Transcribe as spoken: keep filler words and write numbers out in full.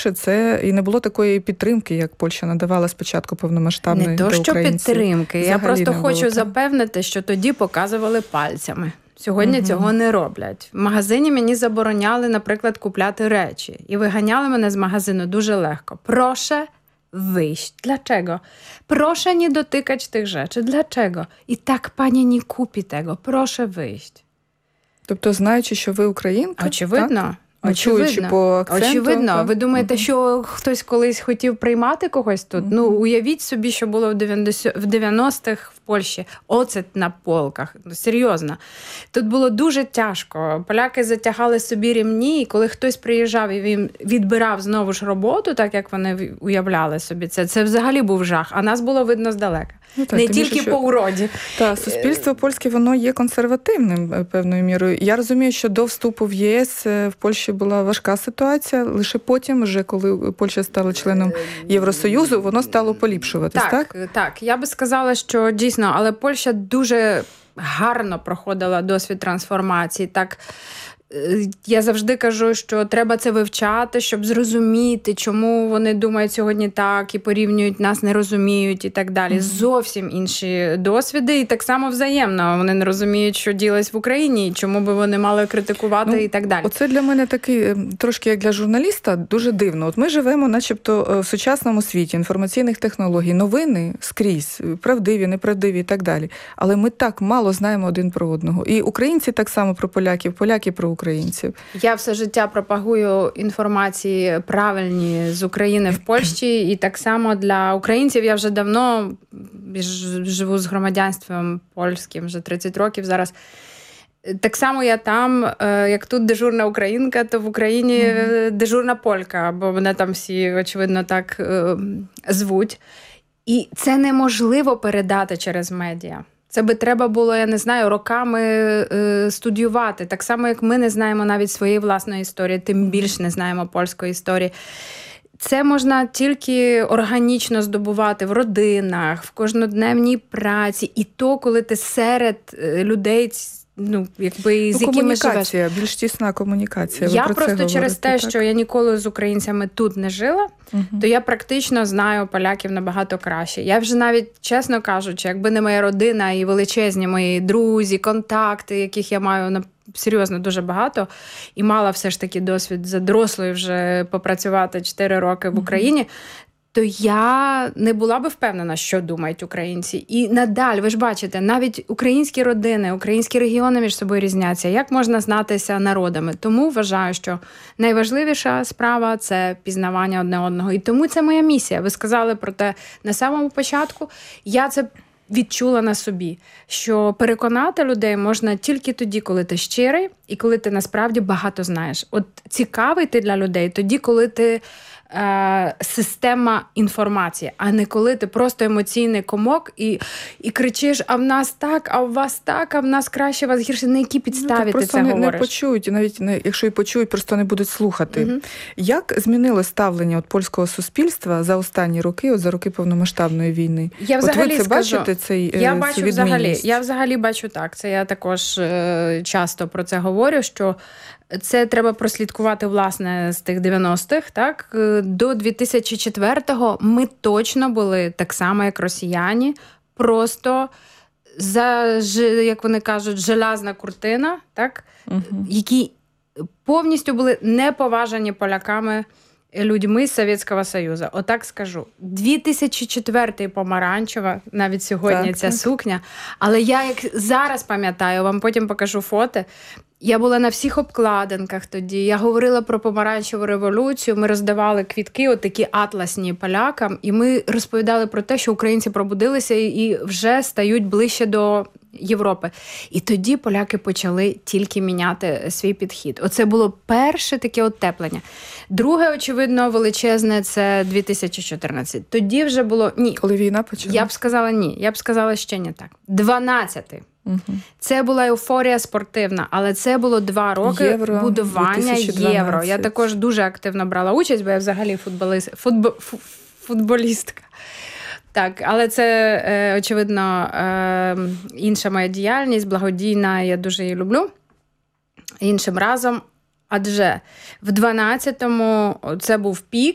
найголовніше, це і не було такої підтримки, як Польща надавала спочатку повномасштабної не то, до що українців. підтримки. Взагалі Я просто не хочу було, запевнити, що тоді показували пальцями. Сьогодні угу. цього не роблять. В магазині мені забороняли, наприклад, купляти речі. І виганяли мене з магазину дуже легко. Проszę wyjść. Dlaczego? Proszę nie dotykać tych rzeczy. Dlaczego? I tak pani nie kupi tego. Proszę wyjść. Тобто, знаючи, що ви українка? Очевидно. Так? Чуючи по акценту. Очевидно. Ви думаєте, uh-huh. що хтось колись хотів приймати когось тут? Uh-huh. Ну, уявіть собі, що було в дев'яностих в Польщі. Оцет на полках. Серйозно. Тут було дуже тяжко. Поляки затягали собі рівні, і коли хтось приїжджав і він відбирав знову ж роботу, так як вони уявляли собі це, це взагалі був жах. А нас було видно здалека. Ну, так, не тільки що... по уроді. Так, суспільство польське, воно є консервативним певною мірою. Я розумію, що до вступу в ЄС в Польщі була важка ситуація, лише потім, вже коли Польща стала членом Євросоюзу, воно стало поліпшуватись, так? Так, так. Я би сказала, що дійсно, але Польща дуже гарно проходила досвід трансформації, так. Я завжди кажу, що треба це вивчати, щоб зрозуміти, чому вони думають сьогодні так і порівнюють нас, не розуміють і так далі. Mm-hmm. Зовсім інші досвіди і так само взаємно. Вони не розуміють, що ділось в Україні, і чому би вони мали критикувати ну, і так далі. Оце для мене такий, трошки як для журналіста, дуже дивно. От ми живемо начебто в сучасному світі інформаційних технологій, новини скрізь, правдиві, неправдиві і так далі. Але ми так мало знаємо один про одного. І українці так само про поляків, поляки про українців. Я все життя пропагую інформації правильні з України в Польщі, і так само для українців я вже давно живу з громадянством польським, вже тридцять років зараз. Так само я там, як тут дежурна українка, то в Україні mm-hmm. дежурна полька, бо мене там всі, очевидно, так звуть. І це неможливо передати через медіа. Це би треба було, я не знаю, роками е, студіювати. Так само, як ми не знаємо навіть своєї власної історії, тим більше не знаємо польської історії. Це можна тільки органічно здобувати в родинах, в кожнодневній праці. І то, коли ти серед людей, ну, якби, ну, з якими живеш. Більш тісна комунікація. Я просто через те, так? що я ніколи з українцями тут не жила, угу. то я практично знаю поляків набагато краще. Я вже навіть, чесно кажучи, якби не моя родина і величезні мої друзі, контакти, яких я маю на серйозно дуже багато, і мала все ж таки досвід за дорослою вже попрацювати чотири роки в Україні, угу. то я не була би впевнена, що думають українці. І надалі, ви ж бачите, навіть українські родини, українські регіони між собою різняться. Як можна знатися народами? Тому вважаю, що найважливіша справа – це пізнавання одне одного. І тому це моя місія. Ви сказали про те на самому початку. Я це відчула на собі, що переконати людей можна тільки тоді, коли ти щирий і коли ти насправді багато знаєш. От цікавий ти для людей тоді, коли ти система інформації, а не коли ти просто емоційний комок і, і кричиш, а в нас так, а в вас так, а в нас краще, а в вас гірше. На які підставі ну, ти це не, говориш? Не почують, навіть не, якщо і почують, просто не будуть слухати. Угу. Як змінило ставлення от польського суспільства за останні роки, от за роки повномасштабної війни? Я взагалі от ви це скажу, бачите, цей, я цю бачу взагалі, я взагалі бачу так, це я також е, часто про це говорю, що це треба прослідкувати, власне, з тих дев'яностих, так? До дві тисячі четвертого ми точно були так само, як росіяни, просто за, як вони кажуть, железна куртина, так? Угу. Які повністю були неповажені поляками людьми з Совєтського Союзу. Отак скажу. дві тисячі четвертий помаранчева, навіть сьогодні так, ця так. сукня. Але я, як зараз пам'ятаю, вам потім покажу фото, я була на всіх обкладинках тоді. Я говорила про помаранчеву революцію. Ми роздавали квітки, отакі атласні полякам. І ми розповідали про те, що українці пробудилися і вже стають ближче до Європи. І тоді поляки почали тільки міняти свій підхід. Оце було перше таке оттеплення. Друге, очевидно, величезне – це дві тисячі чотирнадцятий. Тоді вже було... Ні. Коли війна почала? Я б сказала ні. Я б сказала ще не так. дванадцятий. Угу. Це була еуфорія спортивна, але це було два роки євро, будування євро. Я також дуже активно брала участь, бо я взагалі футболіст, футбо, футболістка. Так, але це, очевидно, інша моя діяльність, благодійна, я дуже її люблю. Іншим разом, адже в дванадцятому це був пік,